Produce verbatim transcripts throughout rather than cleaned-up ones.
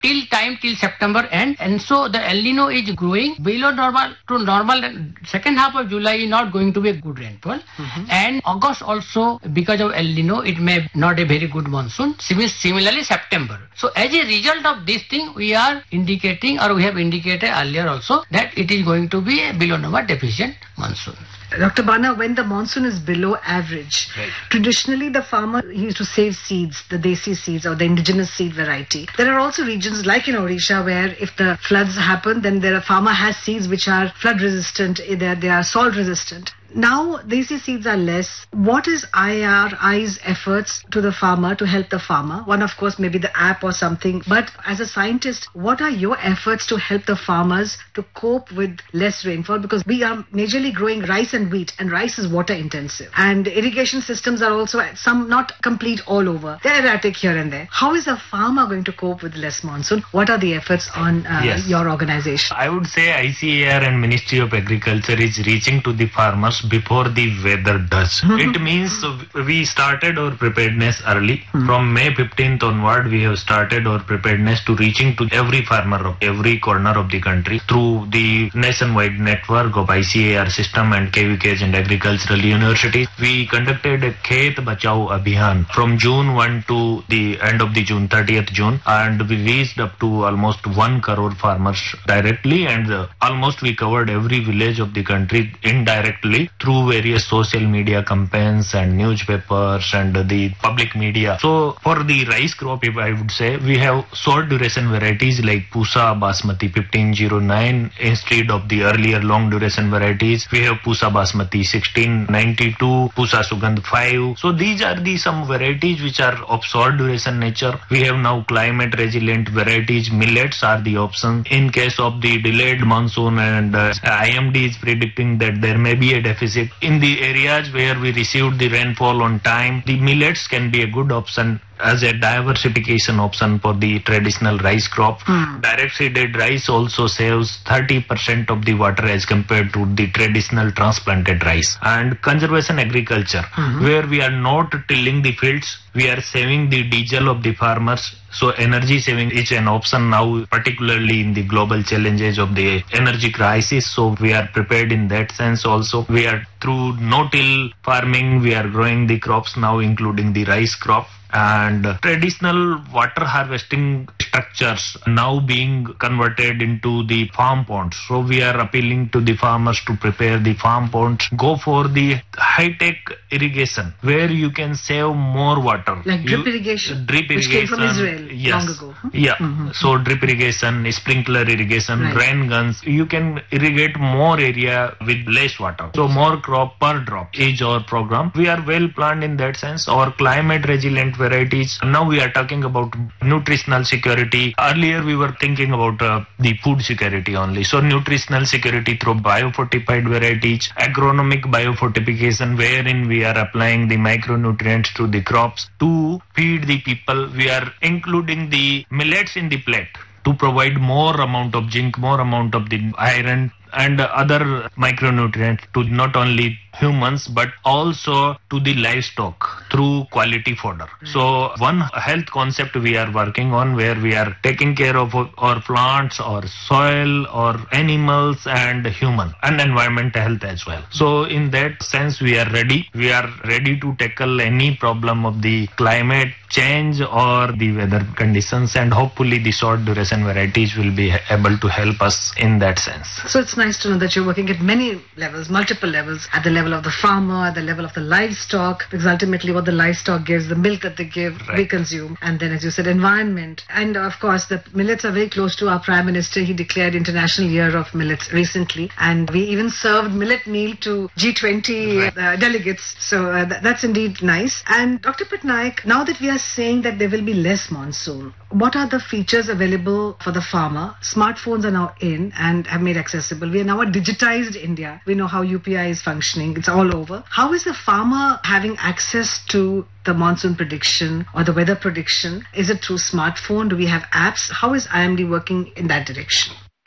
till time till September end, and so the El Nino is growing below normal to normal. Second half of July is not going to be a good rainfall, mm-hmm. and August also because of El Nino it may not a very good monsoon. Similarly September. So as a result of this thing, we are indicating, or we have indicated earlier also, that it is going to be a below normal deficient monsoon. Doctor Bana, when the monsoon is below average, right. traditionally the farmer used to save seeds, the desi seeds or the indigenous seed variety. There are also regions like in Odisha where if the floods happen, then the farmer has seeds which are flood resistant, they they are salt resistant. Now, desi seeds are less. What is I R I's efforts to the farmer, to help the farmer? One, of course, maybe the app or something. But as a scientist, what are your efforts to help the farmers to cope with less rainfall? Because we are majorly growing rice and wheat, and rice is water intensive. And irrigation systems are also some not complete all over. They're erratic here and there. How is a farmer going to cope with less monsoon? What are the efforts on uh, yes. your organization? I would say I C A R and Ministry of Agriculture is reaching to the farmers before the weather does. Mm-hmm. It means we started our preparedness early. Mm-hmm. From May fifteenth onward, we have started our preparedness to reaching to every farmer of every corner of the country through the nationwide network of I C A R system and K V Ks and agricultural universities. We conducted a Khet Bachao Abhiyan from June first to the end of the June, thirtieth June, and we reached up to almost one crore farmers directly, and uh, almost we covered every village of the country indirectly through various social media campaigns and newspapers and the public media. So for the rice crop, if I would say, we have short duration varieties like Pusa Basmati fifteen oh nine instead of the earlier long duration varieties. We have Pusa Basmati sixteen ninety-two, Pusa Sugandh five. So these are the some varieties which are of short duration nature. We have now climate resilient varieties. Millets are the option in case of the delayed monsoon, and uh, I M D is predicting that there may be a deficit in the areas where we received the rainfall on time. The millets can be a good option as a diversification option for the traditional rice crop. Mm. Direct seeded rice also saves thirty percent of the water as compared to the traditional transplanted rice. And conservation agriculture, mm-hmm. where we are not tilling the fields, we are saving the diesel of the farmers. So energy saving is an option now, particularly in the global challenges of the energy crisis. So we are prepared in that sense also. We are through no-till farming, we are growing the crops now, including the rice crop. And traditional water harvesting structures now being converted into the farm ponds. So we are appealing to the farmers to prepare the farm ponds. Go for the high-tech irrigation where you can save more water. Like drip you, irrigation, drip which irrigation, came from Israel yes, long ago. Huh? Yeah, mm-hmm. so drip irrigation, sprinkler irrigation, right. rain guns. You can irrigate more area with less water. So more crop per drop is our program. We are well planned in that sense. Our climate resilient varieties. Now we are talking about nutritional security. Earlier we were thinking about uh, the food security only. So nutritional security through biofortified varieties, agronomic biofortification wherein we are applying the micronutrients to the crops to feed the people. We are including the millets in the plate to provide more amount of zinc, more amount of the iron and other micronutrients to not only humans but also to the livestock through quality fodder. Mm. So one health concept we are working on where we are taking care of our plants or soil or animals and human and environmental health as well. So in that sense we are ready. We are ready to tackle any problem of the climate change or the weather conditions, and hopefully the short duration varieties will be able to help us in that sense. So it's nice to know that you're working at many levels, multiple levels, at the level of the farmer, at the level of the livestock, because ultimately what the livestock gives, the milk that they give, right. we consume, and then as you said, environment. And of course the millets are very close to our Prime Minister. He declared International Year of Millets recently, and we even served millet meal to G twenty right. uh, delegates. So uh, th- that's indeed nice. And Doctor Patnaik, now that we are saying that there will be less monsoon, what are the features available for the farmer? Smartphones are now in and have made accessible. We are now a digitized India. We know how U P I is functioning. It's all over. How is the farmer having access to the monsoon prediction or the weather prediction? Is it through smartphone? Do we have apps? How is I M D working in that direction?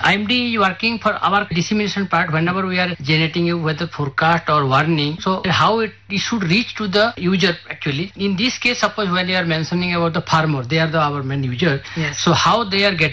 I M D is working for our dissemination part whenever we are generating a weather forecast or warning. So how it, it should reach to the user actually. In this case, suppose when you are mentioning about the farmer, they are the our main user. Yes. So how they are getting